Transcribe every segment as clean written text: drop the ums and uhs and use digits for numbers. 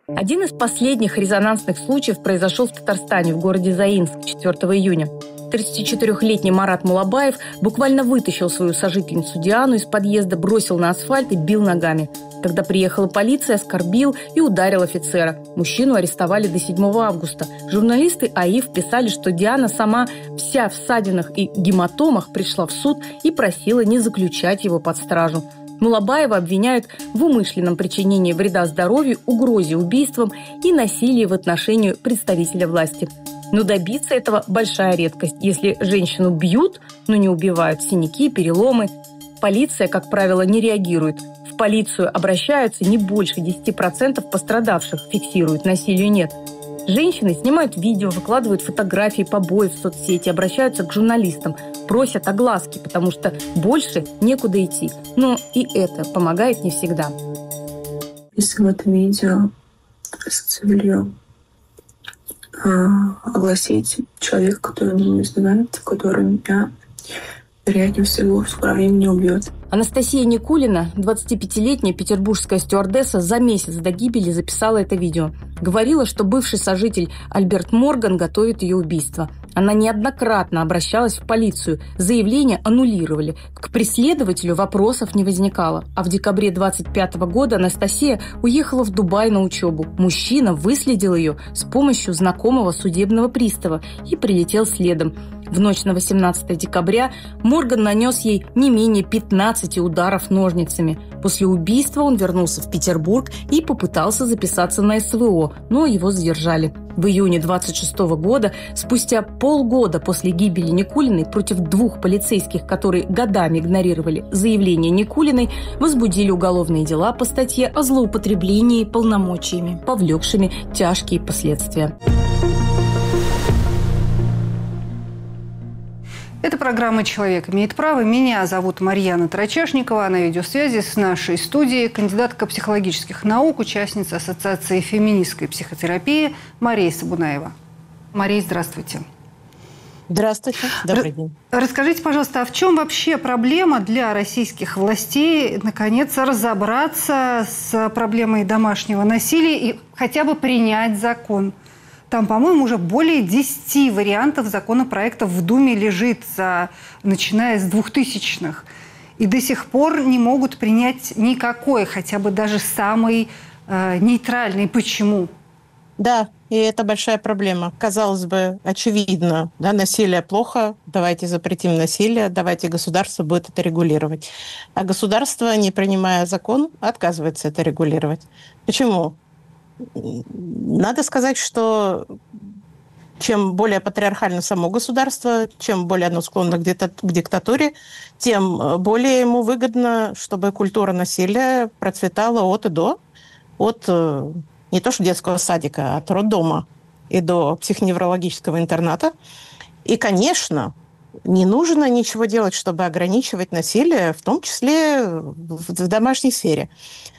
Один из последних резонансных случаев произошел в Татарстане, в городе Заинск, 4 июня. 34-летний Марат Мулабаев буквально вытащил свою сожительницу Диану из подъезда, бросил на асфальт и бил ногами. Когда приехала полиция, оскорбил и ударил офицера. Мужчину арестовали до 7 августа. Журналисты АИФ писали, что Диана сама вся в ссадинах и гематомах пришла в суд и просила не заключать его под стражу. Мулабаева обвиняют в умышленном причинении вреда здоровью, угрозе убийством и насилии в отношении представителя власти. Но добиться этого – большая редкость. Если женщину бьют, но не убивают, синяки, переломы. Полиция, как правило, не реагирует. В полицию обращаются не больше 10% пострадавших, фиксируют, насилия нет. Женщины снимают видео, выкладывают фотографии побоев в соцсети, обращаются к журналистам, просят огласки, потому что больше некуда идти. Но и это помогает не всегда. Если в этом видео с целью огласить человека, который меня знает, который меня, вероятнее всего, в скором времени убьет. Анастасия Никулина, 25-летняя петербургская стюардесса, за месяц до гибели записала это видео. Говорила, что бывший сожитель Альберт Морган готовит ее убийство. Она неоднократно обращалась в полицию. Заявление аннулировали. К преследователю вопросов не возникало. А в декабре 25 года Анастасия уехала в Дубай на учебу. Мужчина выследил ее с помощью знакомого судебного пристава и прилетел следом. В ночь на 18 декабря Морган нанес ей не менее 15 ударов ножницами. После убийства он вернулся в Петербург и попытался записаться на СВО, но его задержали. В июне 26 года, спустя полгода после гибели Никулиной, против 2 полицейских, которые годами игнорировали заявление Никулиной, возбудили уголовные дела по статье о злоупотреблении полномочиями, повлекшими тяжкие последствия. Это программа «Человек имеет право». Меня зовут Марьяна Трачешникова. На видеосвязи с нашей студией кандидатка психологических наук, участница Ассоциации феминистской психотерапии Мария Сабунаева. Мария, здравствуйте. Здравствуйте. Добрый день. Расскажите, пожалуйста, а в чем вообще проблема для российских властей, наконец, разобраться с проблемой домашнего насилия и хотя бы принять закон? Там, по-моему, уже более 10 вариантов законопроектов в Думе лежит, начиная с 2000-х. И до сих пор не могут принять никакой, хотя бы даже самый нейтральный. Почему? Да, и это большая проблема. Казалось бы, очевидно, да, насилие плохо, давайте запретим насилие, давайте государство будет это регулировать. А государство, не принимая закон, отказывается это регулировать. Почему? Надо сказать, что чем более патриархально само государство, чем более оно склонно к диктатуре, тем более ему выгодно, чтобы культура насилия процветала от и до, от не то что детского садика, от роддома и до психоневрологического интерната. И, конечно, не нужно ничего делать, чтобы ограничивать насилие, в том числе в домашней сфере.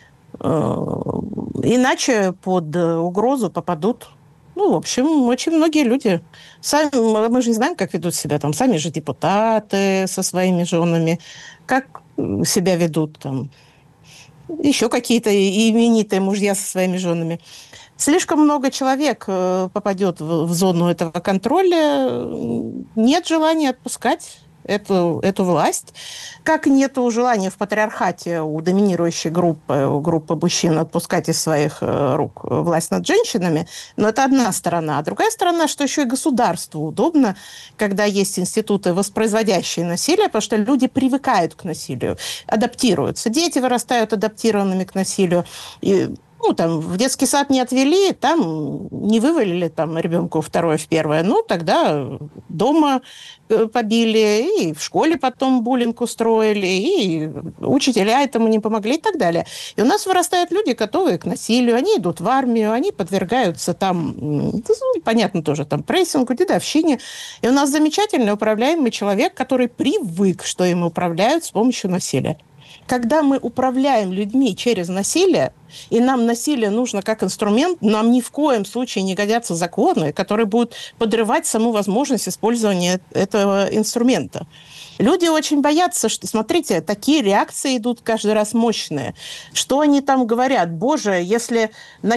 Иначе под угрозу попадут, в общем, очень многие люди. Мы же не знаем, как ведут себя там сами же депутаты со своими женами, как себя ведут там еще какие-то именитые мужья со своими женами. Слишком много человек попадет в зону этого контроля, нет желания отпускать эту власть. Как нету желания в патриархате у доминирующей группы мужчин отпускать из своих рук власть над женщинами, но это одна сторона. А другая сторона, что еще и государству удобно, когда есть институты, воспроизводящие насилие, потому что люди привыкают к насилию, адаптируются. Дети вырастают адаптированными к насилию. И там в детский сад не отвели, там не вывалили ребенку второе в первое. Тогда дома побили, и в школе потом буллинг устроили, и учителя этому не помогли и так далее. И у нас вырастают люди, готовые к насилию, они идут в армию, они подвергаются понятно, тоже прессингу, дедовщине. И у нас замечательный управляемый человек, который привык, что им управляют с помощью насилия. Когда мы управляем людьми через насилие, и нам насилие нужно как инструмент, нам ни в коем случае не годятся законы, которые будут подрывать саму возможность использования этого инструмента. Люди очень боятся, что, смотрите, такие реакции идут каждый раз мощные. Что они там говорят? Боже, если